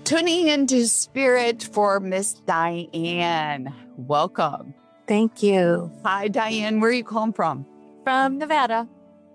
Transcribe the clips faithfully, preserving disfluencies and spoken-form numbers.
Tuning into spirit for Miss Diane. Welcome. Thank you. Hi, Diane. Where are you calling from? From Nevada.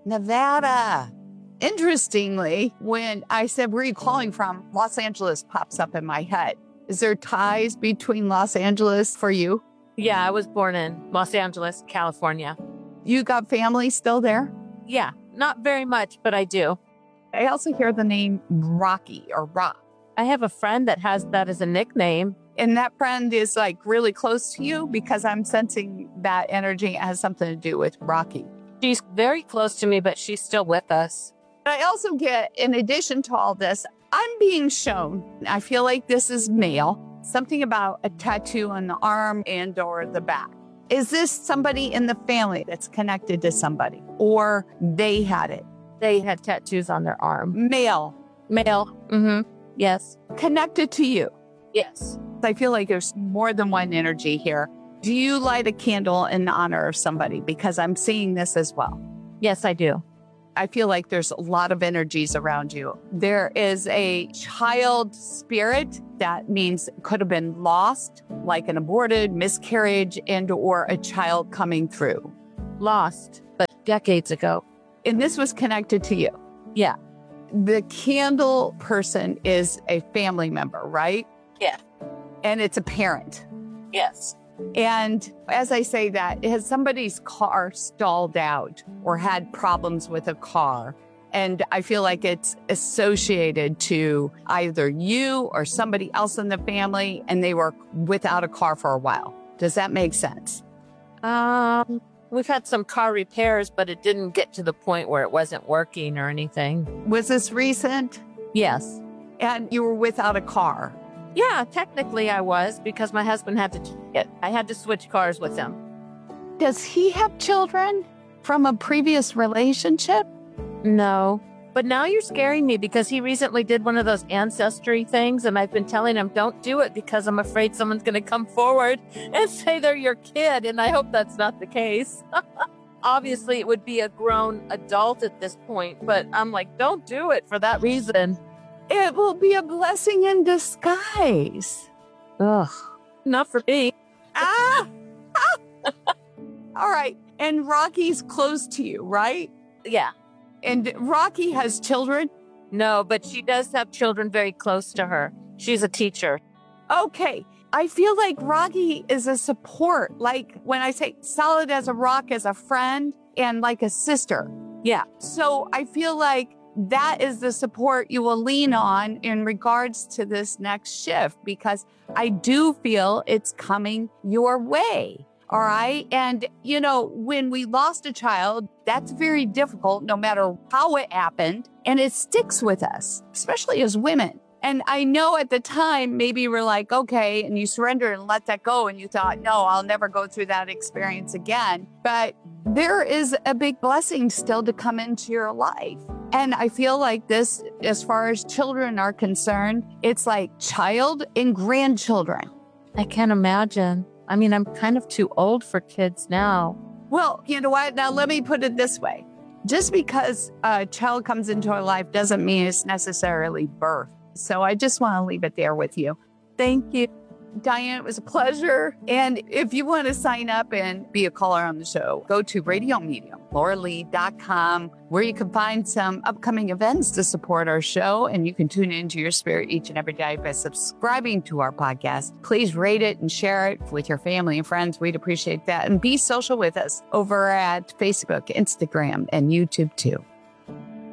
Nevada. Interestingly, when I said, where are you calling from? Los Angeles pops up in my head. Is there ties between Los Angeles for you? Yeah, I was born in Los Angeles, California. You got family still there? Yeah, not very much, but I do. I also hear the name Rocky or Rock. I have a friend that has that as a nickname. And that friend is like really close to you because I'm sensing that energy has something to do with Rocky. She's very close to me, but she's still with us. I also get, in addition to all this, I'm being shown, I feel like this is male, something about a tattoo on the arm and or the back. Is this somebody in the family that's connected to somebody or they had it? They had tattoos on their arm. Male. Male. Mm-hmm. Yes. Connected to you. Yes. I feel like there's more than one energy here. Do you light a candle in honor of somebody? Because I'm seeing this as well. Yes, I do. I feel like there's a lot of energies around you. There is a child spirit that means it could have been lost, like an aborted miscarriage and or a child coming through. Lost, but decades ago. And this was connected to you. Yeah. The candle person is a family member, right? Yeah. And it's a parent. Yes. And as I say that, has somebody's car stalled out or had problems with a car? And I feel like it's associated to either you or somebody else in the family, and they were without a car for a while. Does that make sense? Um, we've had some car repairs, but it didn't get to the point where it wasn't working or anything. Was this recent? Yes. And you were without a car? Yeah, technically I was because my husband had to, it. I had to switch cars with him. Does he have children from a previous relationship? No, but now you're scaring me because he recently did one of those ancestry things and I've been telling him don't do it because I'm afraid someone's going to come forward and say they're your kid, and I hope that's not the case. Obviously, it would be a grown adult at this point, but I'm like, don't do it for that reason. It will be a blessing in disguise. Ugh, not for me. Ah! All right. And Rocky's close to you, right? Yeah. And Rocky has children? No, but she does have children very close to her. She's a teacher. Okay. I feel like Rocky is a support. Like when I say solid as a rock, as a friend and like a sister. Yeah. So I feel like that is the support you will lean on in regards to this next shift, because I do feel it's coming your way. All right. And, you know, when we lost a child, that's very difficult no matter how it happened. And it sticks with us, especially as women. And I know at the time, maybe we're like, okay, and you surrender and let that go. And you thought, no, I'll never go through that experience again. But there is a big blessing still to come into your life. And I feel like this, as far as children are concerned, it's like child and grandchildren. I can't imagine. I mean, I'm kind of too old for kids now. Well, you know what? Now, let me put it this way. Just because a child comes into our life doesn't mean it's necessarily birth. So I just want to leave it there with you. Thank you. Diane, it was a pleasure. And if you want to sign up and be a caller on the show, go to radio medium laura lee dot com, where you can find some upcoming events to support our show. And you can tune into your spirit each and every day by subscribing to our podcast. Please rate it and share it with your family and friends. We'd appreciate that. And be social with us over at Facebook, Instagram, and YouTube too.